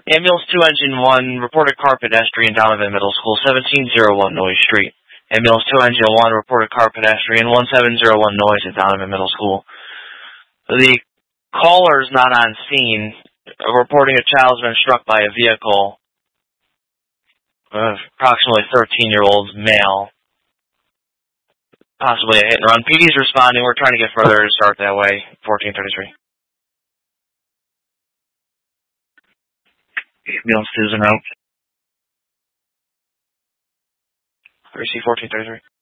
Ambulance 2 Engine 1 reported car pedestrian Donovan Middle School, 1701 Noyes Street. Ambulance 2 Engine 1 reported car pedestrian, 1701 Noyes at Donovan Middle School. The caller is not on scene, reporting a child's been struck by a vehicle, approximately 13-year-old male, possibly a hit and run. PD's responding. We're trying to get further to start that way. 1433. Ambulance 2 is en route. 3C 1433.